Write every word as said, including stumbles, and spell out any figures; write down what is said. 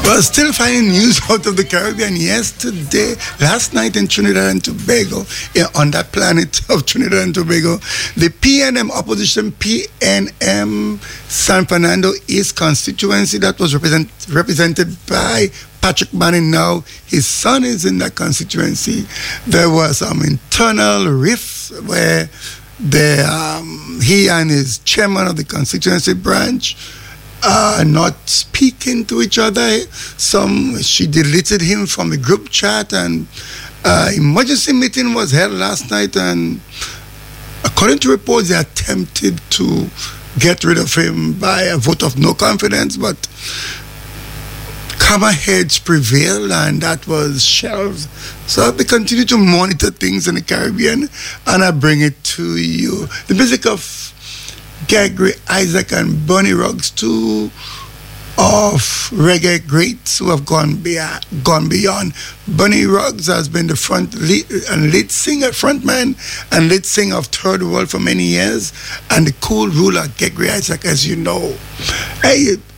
Well, still finding news out of the Caribbean. Yesterday, last night in Trinidad and Tobago, yeah, on that planet of Trinidad and Tobago, the P N M opposition, P N M San Fernando East constituency that was represent, represented by Patrick Manning. Now his son is in that constituency. There was some internal rifts where the, um, he and his chairman of the constituency branch Uh, not speaking to each other. Some she deleted him from the group chat, and uh, emergency meeting was held last night, and according to reports, they attempted to get rid of him by a vote of no confidence, but calmer heads prevailed, and that was shelved. So we continue to monitor things in the Caribbean, and I bring it to you. The music of Gregory Isaac and Bunny Ruggs, two of reggae greats who have gone beyond. Gone beyond. Bunny Ruggs has been the front lead and lead singer, frontman and lead singer of Third World for many years, and the cool ruler Gregory Isaac, as you know. Hey,